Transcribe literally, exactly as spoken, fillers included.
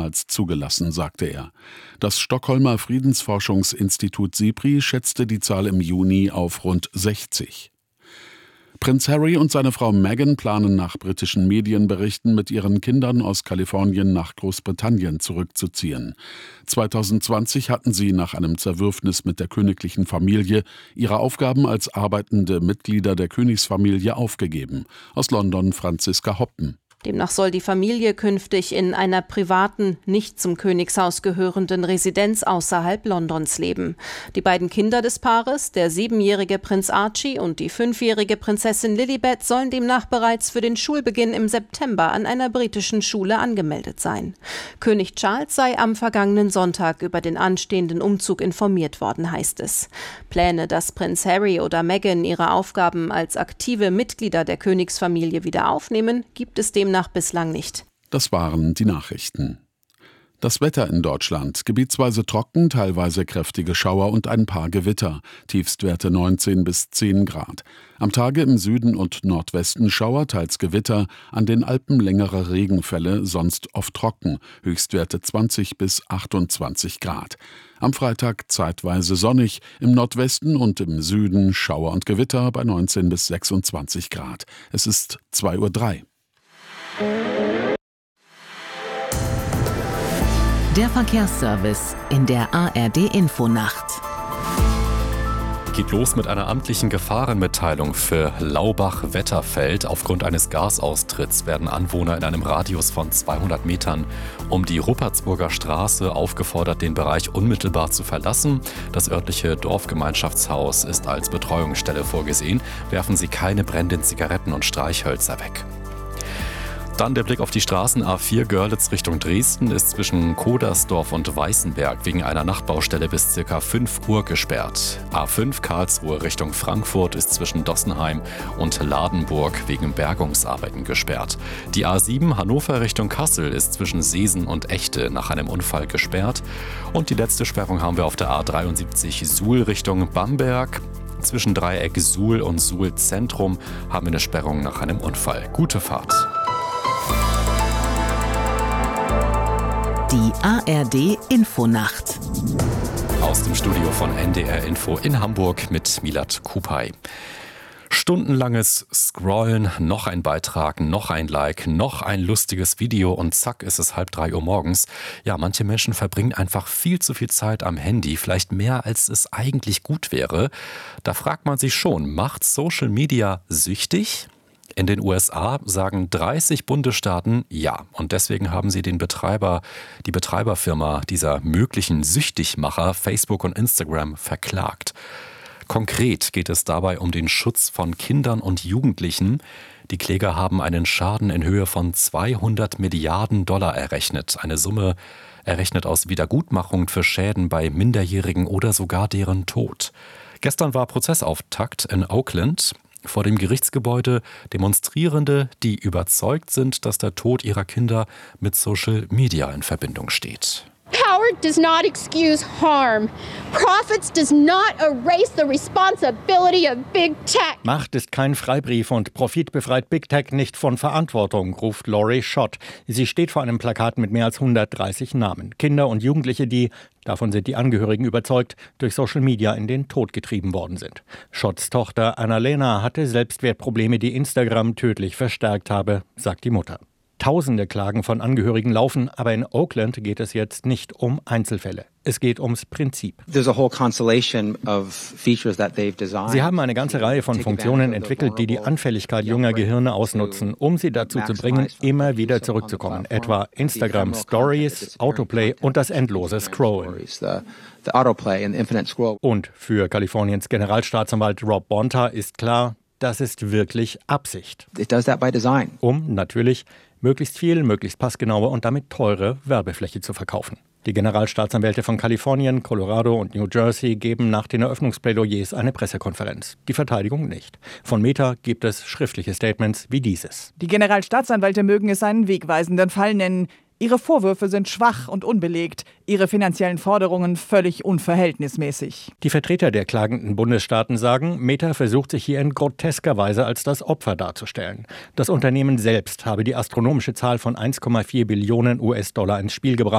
niemals zugelassen, sagte er. Das Stockholmer Friedensforschungsinstitut SIPRI schätzte die Zahl im Juni auf rund sechzig. Prinz Harry und seine Frau Meghan planen nach britischen Medienberichten mit ihren Kindern aus Kalifornien nach Großbritannien zurückzuziehen. zwanzig zwanzig hatten sie nach einem Zerwürfnis mit der königlichen Familie ihre Aufgaben als arbeitende Mitglieder der Königsfamilie aufgegeben. Aus London Franziska Hoppen. Demnach soll die Familie künftig in einer privaten, nicht zum Königshaus gehörenden Residenz außerhalb Londons leben. Die beiden Kinder des Paares, der siebenjährige Prinz Archie und die fünfjährige Prinzessin Lilibet, sollen demnach bereits für den Schulbeginn im September an einer britischen Schule angemeldet sein. König Charles sei am vergangenen Sonntag über den anstehenden Umzug informiert worden, heißt es. Pläne, dass Prinz Harry oder Meghan ihre Aufgaben als aktive Mitglieder der Königsfamilie wieder aufnehmen, gibt es dem nach bislang nicht. Das waren die Nachrichten. Das Wetter in Deutschland: gebietsweise trocken, teilweise kräftige Schauer und ein paar Gewitter. Tiefstwerte neunzehn bis zehn Grad. Am Tage im Süden und Nordwesten Schauer, teils Gewitter. An den Alpen längere Regenfälle, sonst oft trocken. Höchstwerte zwanzig bis achtundzwanzig Grad. Am Freitag zeitweise sonnig. Im Nordwesten und im Süden Schauer und Gewitter bei neunzehn bis sechsundzwanzig Grad. Es ist zwei Uhr drei. Der Verkehrsservice in der A R D-Infonacht. Geht los mit einer amtlichen Gefahrenmitteilung für Laubach-Wetterfeld. Aufgrund eines Gasaustritts werden Anwohner in einem Radius von zweihundert Metern um die Ruppertsburger Straße aufgefordert, den Bereich unmittelbar zu verlassen. Das örtliche Dorfgemeinschaftshaus ist als Betreuungsstelle vorgesehen. Werfen Sie keine brennenden Zigaretten und Streichhölzer weg. Dann der Blick auf die Straßen. A vier Görlitz Richtung Dresden ist zwischen Kodersdorf und Weißenberg wegen einer Nachtbaustelle bis ca. fünf Uhr gesperrt. A fünf Karlsruhe Richtung Frankfurt ist zwischen Dossenheim und Ladenburg wegen Bergungsarbeiten gesperrt. Die A sieben Hannover Richtung Kassel ist zwischen Seesen und Echte nach einem Unfall gesperrt. Und die letzte Sperrung haben wir auf der A dreiundsiebzig Suhl Richtung Bamberg. Zwischen Dreieck Suhl und Suhl Zentrum haben wir eine Sperrung nach einem Unfall. Gute Fahrt. Die A R D-Infonacht. Aus dem Studio von N D R Info in Hamburg mit Milat Kupay. Stundenlanges Scrollen, noch ein Beitrag, noch ein Like, noch ein lustiges Video und zack ist es halb drei Uhr morgens. Ja, manche Menschen verbringen einfach viel zu viel Zeit am Handy, vielleicht mehr als es eigentlich gut wäre. Da fragt man sich schon, macht Social Media süchtig? In den U S A sagen dreißig Bundesstaaten ja. Und deswegen haben sie den Betreiber, die Betreiberfirma dieser möglichen Süchtigmacher, Facebook und Instagram, verklagt. Konkret geht es dabei um den Schutz von Kindern und Jugendlichen. Die Kläger haben einen Schaden in Höhe von zweihundert Milliarden Dollar errechnet. Eine Summe errechnet aus Wiedergutmachung für Schäden bei Minderjährigen oder sogar deren Tod. Gestern war Prozessauftakt in Oakland. Vor dem Gerichtsgebäude Demonstrierende, die überzeugt sind, dass der Tod ihrer Kinder mit Social Media in Verbindung steht. Power does not excuse harm. Profits does not erase the responsibility of Big Tech. Macht ist kein Freibrief und Profit befreit Big Tech nicht von Verantwortung, ruft Laurie Schott. Sie steht vor einem Plakat mit mehr als hundertdreißig Namen. Kinder und Jugendliche, die, davon sind die Angehörigen überzeugt, durch Social Media in den Tod getrieben worden sind. Schotts Tochter Annalena hatte Selbstwertprobleme, die Instagram tödlich verstärkt habe, sagt die Mutter. Tausende Klagen von Angehörigen laufen, aber in Oakland geht es jetzt nicht um Einzelfälle. Es geht ums Prinzip. Sie haben eine ganze Reihe von Funktionen entwickelt, die die Anfälligkeit junger Gehirne ausnutzen, um sie dazu zu bringen, immer wieder zurückzukommen. Etwa Instagram Stories, Autoplay und das endlose Scrollen. Und für Kaliforniens Generalstaatsanwalt Rob Bonta ist klar, das ist wirklich Absicht. Um natürlich möglichst viel, möglichst passgenaue und damit teure Werbefläche zu verkaufen. Die Generalstaatsanwälte von Kalifornien, Colorado und New Jersey geben nach den Eröffnungsplädoyers eine Pressekonferenz. Die Verteidigung nicht. Von Meta gibt es schriftliche Statements wie dieses. Die Generalstaatsanwälte mögen es einen wegweisenden Fall nennen. Ihre Vorwürfe sind schwach und unbelegt, ihre finanziellen Forderungen völlig unverhältnismäßig. Die Vertreter der klagenden Bundesstaaten sagen, Meta versucht sich hier in grotesker Weise als das Opfer darzustellen. Das Unternehmen selbst habe die astronomische Zahl von eins Komma vier Billionen U S-Dollar ins Spiel gebracht.